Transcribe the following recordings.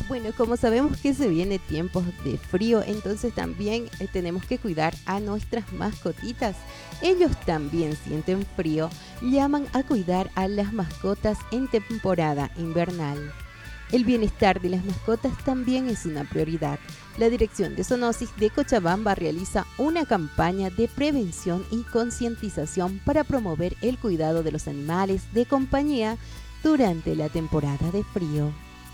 Bueno, como sabemos que se viene tiempos de frío, entonces también tenemos que cuidar a nuestras mascotitas. Ellos también sienten frío, llaman a cuidar a las mascotas en temporada invernal. El bienestar de las mascotas también es una prioridad. La Dirección de Zoonosis de Cochabamba realiza una campaña de prevención y concientización para promover el cuidado de los animales de compañía durante la temporada de frío.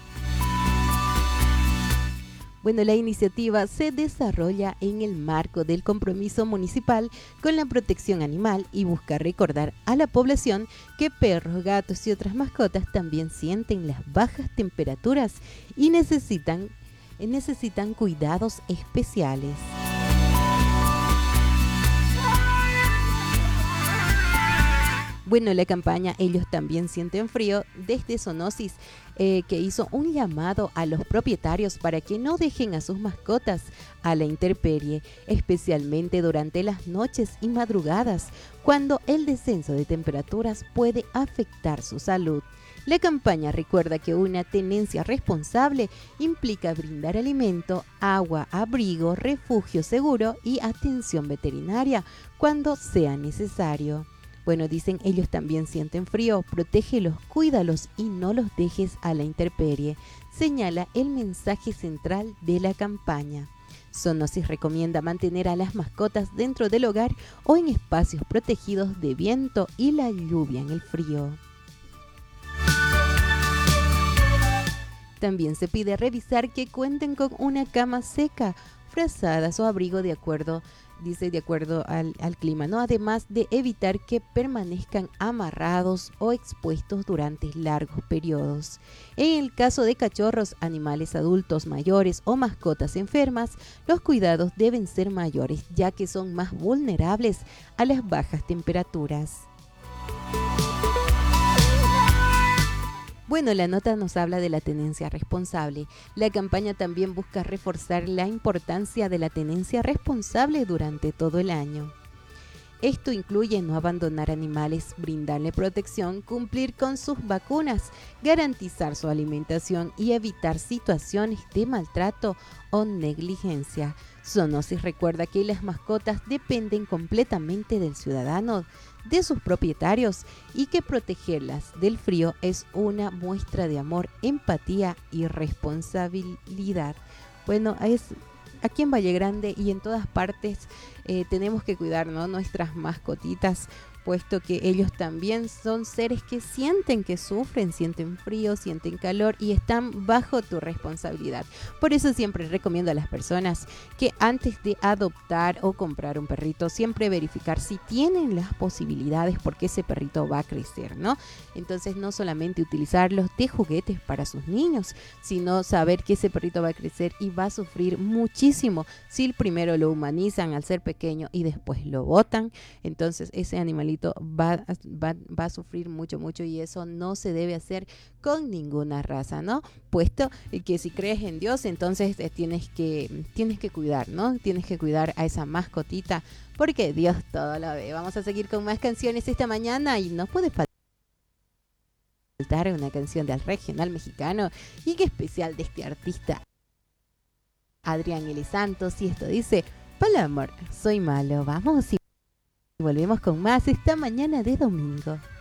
Bueno, la iniciativa se desarrolla en el marco del compromiso municipal con la protección animal y busca recordar a la población que perros, gatos y otras mascotas también sienten las bajas temperaturas y necesitan cuidados especiales. Bueno, la campaña Ellos también sienten frío desde Zoonosis, que hizo un llamado a los propietarios para que no dejen a sus mascotas a la intemperie, especialmente durante las noches y madrugadas, cuando el descenso de temperaturas puede afectar su salud. La campaña recuerda que una tenencia responsable implica brindar alimento, agua, abrigo, refugio seguro y atención veterinaria cuando sea necesario. Bueno, dicen ellos también sienten frío, protégelos, cuídalos y no los dejes a la intemperie, señala el mensaje central de la campaña. Zoonosis recomienda mantener a las mascotas dentro del hogar o en espacios protegidos de viento y la lluvia en el frío. También se pide revisar que cuenten con una cama seca, frazadas o abrigo de acuerdo al clima, ¿no? Además de evitar que permanezcan amarrados o expuestos durante largos periodos. En el caso de cachorros, animales adultos mayores o mascotas enfermas, los cuidados deben ser mayores, ya que son más vulnerables a las bajas temperaturas. Bueno, la nota nos habla de la tenencia responsable. La campaña también busca reforzar la importancia de la tenencia responsable durante todo el año. Esto incluye no abandonar animales, brindarle protección, cumplir con sus vacunas, garantizar su alimentación y evitar situaciones de maltrato o negligencia. Zoonosis recuerda que las mascotas dependen completamente del ciudadano, de sus propietarios, y que protegerlas del frío es una muestra de amor, empatía y responsabilidad. Bueno, aquí en Valle Grande y en todas partes tenemos que cuidar, ¿no?, nuestras mascotitas, puesto que ellos también son seres que sienten que sufren, sienten frío, sienten calor y están bajo tu responsabilidad. Por eso siempre recomiendo a las personas que antes de adoptar o comprar un perrito, siempre verificar si tienen las posibilidades, porque ese perrito va a crecer, ¿no? Entonces no solamente utilizarlos de juguetes para sus niños, sino saber que ese perrito va a crecer y va a sufrir muchísimo si primero lo humanizan al ser pequeño y después lo botan. Entonces ese animalito va a sufrir mucho, y eso no se debe hacer con ninguna raza, ¿no? Puesto que si crees en Dios, entonces tienes que cuidar, ¿no? Tienes que cuidar a esa mascotita, porque Dios todo lo ve. Vamos a seguir con más canciones esta mañana y no puede faltar una canción del regional mexicano y que especial de este artista Adrián L. Santos, y esto dice: Pa'l amor, soy malo. Vamos y volvemos con más esta mañana de domingo.